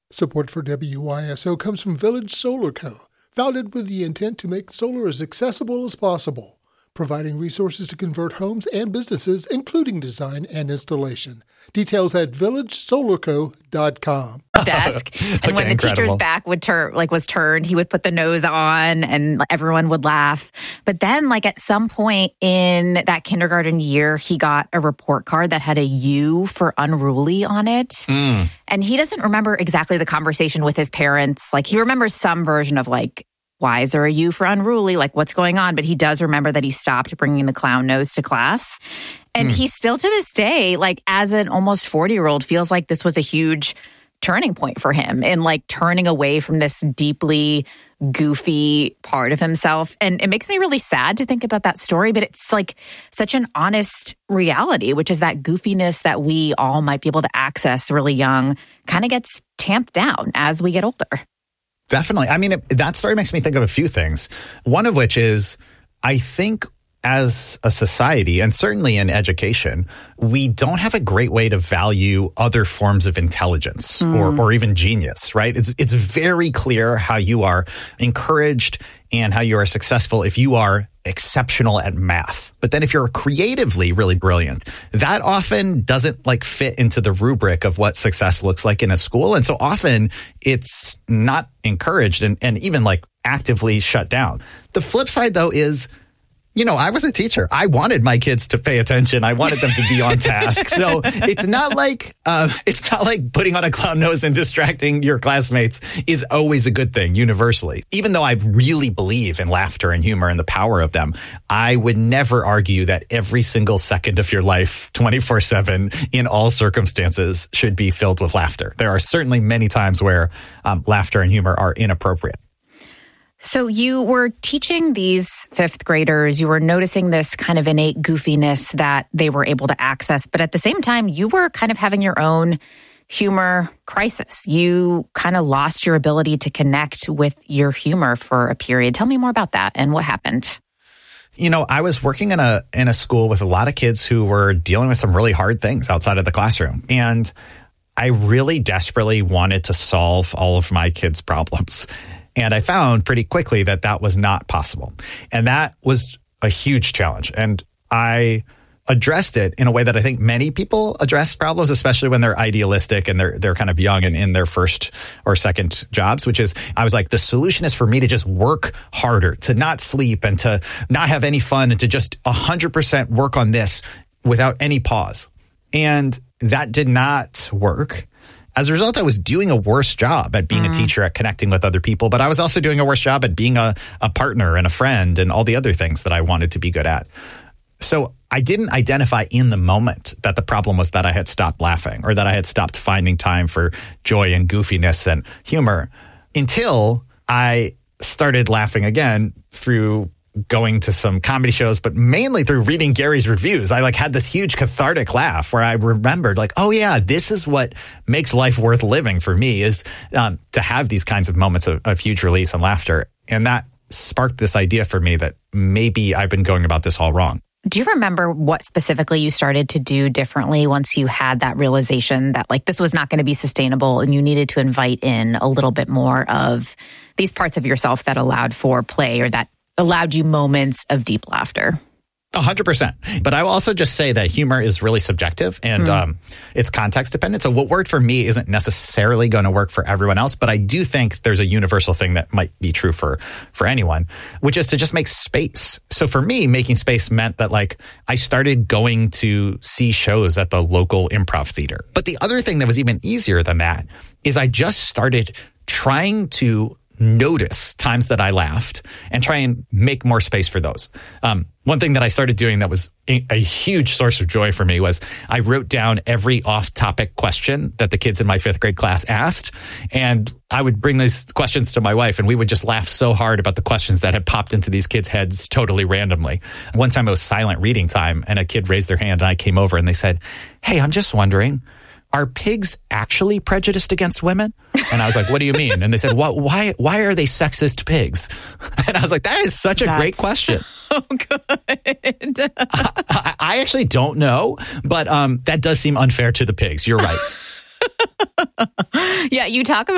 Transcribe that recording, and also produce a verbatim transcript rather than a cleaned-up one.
Support for W Y S O comes from Village Solar Co., founded with the intent to make solar as accessible as possible, providing resources to convert homes and businesses, including design and installation. Details at village solar co dot com. Desk. And Okay, when the incredible. teacher's back would turn, like was turned, he would put the nose on and everyone would laugh. But then like at some point in that kindergarten year, he got a report card that had a U for unruly on it. Mm. And he doesn't remember exactly the conversation with his parents. Like he remembers some version of like, why is there a U for unruly? Like what's going on? But he does remember that he stopped bringing the clown nose to class. And mm. he still to this day, like as an almost forty year old, feels like this was a huge turning point for him in like turning away from this deeply goofy part of himself. And it makes me really sad to think about that story, but it's like such an honest reality, which is that goofiness that we all might be able to access really young kind of gets tamped down as we get older. Definitely. I mean, it, that story makes me think of a few things. One of which is, I think as a society, and certainly in education, we don't have a great way to value other forms of intelligence mm. or, or even genius, right? It's, it's very clear how you are encouraged and how you are successful if you are exceptional at math. But then if you're creatively really brilliant, that often doesn't like fit into the rubric of what success looks like in a school. And so often it's not encouraged and, and even like actively shut down. The flip side, though, is you know, I was a teacher. I wanted my kids to pay attention. I wanted them to be on task. So it's not like uh, it's not like putting on a clown nose and distracting your classmates is always a good thing universally. Even though I really believe in laughter and humor and the power of them, I would never argue that every single second of your life, twenty-four seven, in all circumstances, should be filled with laughter. There are certainly many times where um, laughter and humor are inappropriate. So you were teaching these fifth graders, you were noticing this kind of innate goofiness that they were able to access, but at the same time, you were kind of having your own humor crisis. You kind of lost your ability to connect with your humor for a period. Tell me more about that and what happened. You know, I was working in a in a school with a lot of kids who were dealing with some really hard things outside of the classroom. And I really desperately wanted to solve all of my kids' problems. And I found pretty quickly that that was not possible. And that was a huge challenge. And I addressed it in a way that I think many people address problems, especially when they're idealistic and they're they're kind of young and in their first or second jobs, which is I was like, the solution is for me to just work harder, to not sleep and to not have any fun and to just one hundred percent work on this without any pause. And that did not work. As a result, I was doing a worse job at being mm. a teacher, at connecting with other people, but I was also doing a worse job at being a, a partner and a friend and all the other things that I wanted to be good at. So I didn't identify in the moment that the problem was that I had stopped laughing or that I had stopped finding time for joy and goofiness and humor until I started laughing again through going to some comedy shows, but mainly through reading Gary's reviews. I like had this huge cathartic laugh where I remembered like, oh yeah, this is what makes life worth living for me is um, to have these kinds of moments of, of huge release and laughter. And that sparked this idea for me that maybe I've been going about this all wrong. Do you remember what specifically you started to do differently once you had that realization that like this was not going to be sustainable and you needed to invite in a little bit more of these parts of yourself that allowed for play or that allowed you moments of deep laughter? A hundred percent. But I will also just say that humor is really subjective and mm. um, it's context dependent. So what worked for me isn't necessarily going to work for everyone else. But I do think there's a universal thing that might be true for, for anyone, which is to just make space. So for me, making space meant that like I started going to see shows at the local improv theater. But the other thing that was even easier than that is I just started trying to notice times that I laughed and try and make more space for those. Um, one thing that I started doing that was a huge source of joy for me was I wrote down every off-topic question that the kids in my fifth grade class asked. And I would bring these questions to my wife and we would just laugh so hard about the questions that had popped into these kids' heads totally randomly. One time it was silent reading time and a kid raised their hand and I came over and they said, "Hey, I'm just wondering, are pigs actually prejudiced against women?" And I was like, "What do you mean?" And they said, "What? Why? Why are they sexist pigs?" And I was like, "That is such a That's great question." So good. I, I, I actually don't know, but um, that does seem unfair to the pigs. You're right. Yeah, you talk about